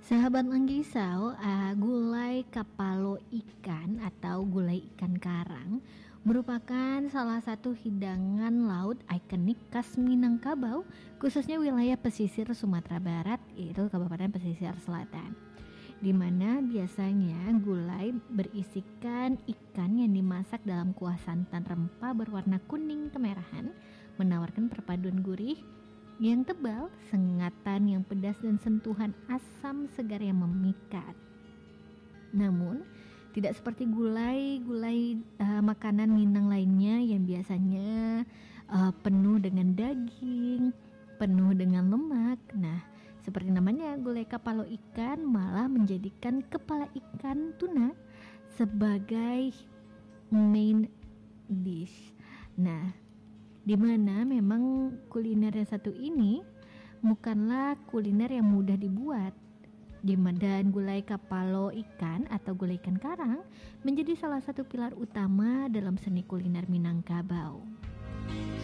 Sahabat Manggisau, gulai kapalo ikan atau gulai ikan karang merupakan salah satu hidangan laut ikonik khas Minangkabau, khususnya wilayah pesisir Sumatera Barat, yaitu Kabupaten Pesisir Selatan. Di mana biasanya gulai berisikan ikan yang dimasak dalam kuah santan rempah berwarna kuning kemerahan, menawarkan perpaduan gurih yang tebal, sengatan yang pedas dan sentuhan asam segar yang memikat. Namun, tidak seperti gulai makanan Minang lainnya yang biasanya penuh dengan daging, penuh dengan lemak. Nah, seperti namanya, gulai kapalo ikan malah menjadikan kepala ikan tuna sebagai main dish. Nah, di mana memang kuliner yang satu ini bukanlah kuliner yang mudah dibuat. Dan gulai kapalo ikan atau gulai ikan karang menjadi salah satu pilar utama dalam seni kuliner Minangkabau.